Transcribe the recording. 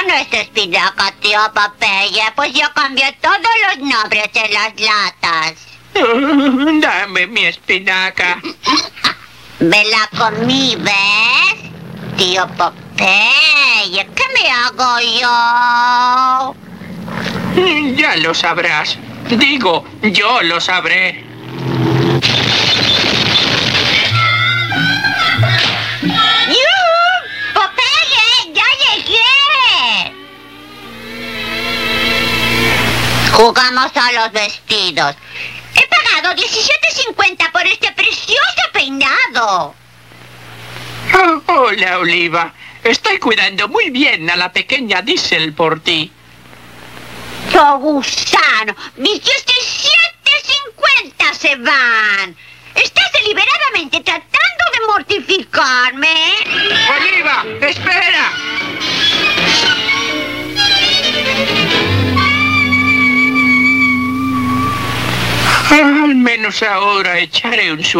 no es espinaca, tío Popeye, pues yo cambié todos los nombres de las latas. Dame mi espinaca. Me la comí, ¿ves? Tío Popeye, ¿qué me hago yo? Ya lo sabrás. Digo, yo lo sabré. ¡Popeye, ya llegué! Jugamos a los vestidos. He pagado $17.50 por este precioso peinado. Oh, hola, Oliva. Estoy cuidando muy bien a la pequeña Diesel por ti. ¡Oh, gusano! ¡Mis $17.50 se van! ¡Estás deliberadamente tratando de mortificarme! ¡Oliva, espera! Al menos ahora echaré un sueño.